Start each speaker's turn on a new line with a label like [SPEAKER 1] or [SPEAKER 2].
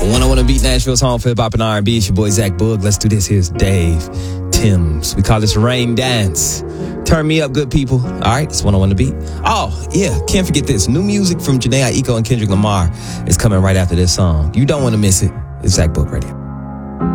[SPEAKER 1] 101 to Beat, Nashville's home for hip hop and R&B. It's your boy Zach Boog. Let's do this. Here's Dave Timms. We call this Rain Dance. Turn me up, good people. All right, it's 101 to Beat. Oh, yeah, can't forget this. New music from Jhené Aiko and Kendrick Lamar is coming right after this song. You don't want to miss it. It's Zach Boog Radio.